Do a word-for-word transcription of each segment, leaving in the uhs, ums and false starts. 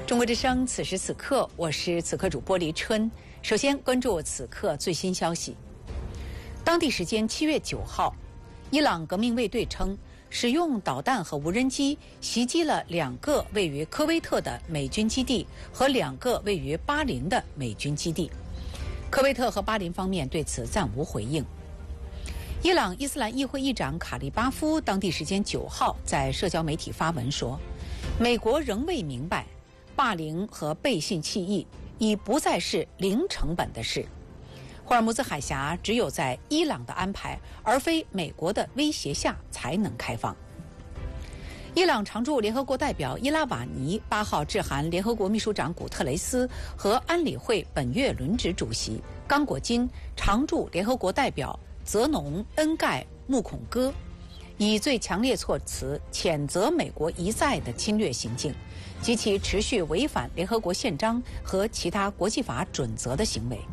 中国之声，此时此刻，我是此刻主播黎春。首先关注此刻最新消息。当地时间七月九号，伊朗革命卫队称，使用导弹和无人机袭击了两个位于科威特的美军基地和两个位于巴林的美军基地。科威特和巴林方面对此暂无回应。伊朗伊斯兰议会议长卡利巴夫当地时间九号在社交媒体发文说，美国仍未明白霸凌和背信弃义已不再是零成本的事。霍尔木兹海峡只有在伊朗的安排，而非美国的威胁下才能开放。伊朗常驻联合国代表伊拉瓦尼八号致函联合国秘书长古特雷斯和安理会本月轮值主席刚果金常驻联合国代表泽农恩盖穆孔戈，以最强烈措辞谴责美国一再的侵略行径及其持续违反联合国宪章和其他国际法准则的行为。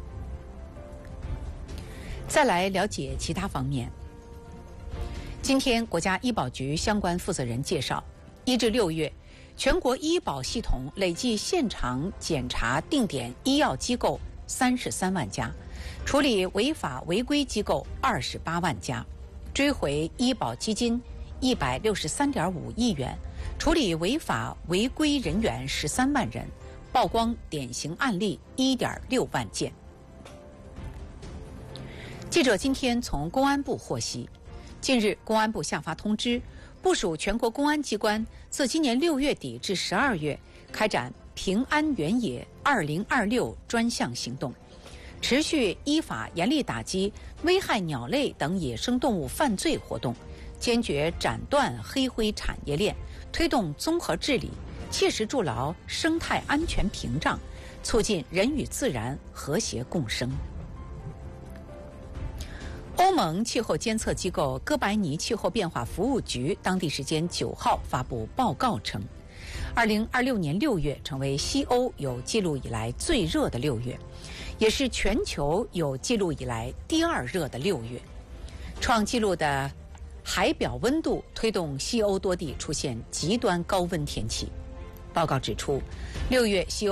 再来了解其他方面。今天，国家医保局相关负责人介绍，一至六月，全国医保系统累计现场检查定点医药机构三十三万家，处理违法违规机构二十八万家，追回医保基金一百六十三点五亿元，处理违法违规人员十三万人，曝光典型案例一点六万件。记者今天从公安部获悉，近日公安部下发通知，部署全国公安机关自今年六月底至十二月开展平安原野二零二六专项行动，持续依法严厉打击危害鸟类等野生动物犯罪活动，坚决斩断黑灰产业链，推动综合治理，切实筑牢生态安全屏障，促进人与自然和谐共生。欧盟气候监测机构哥白尼气候变化服务局当地时间九号发布报告称，二零二六年六月成为西欧有记录以来最热的六月，也是全球有记录以来第二热的六月。创纪录的海表温度推动西欧多地出现极端高温天气。报告指出，六月西欧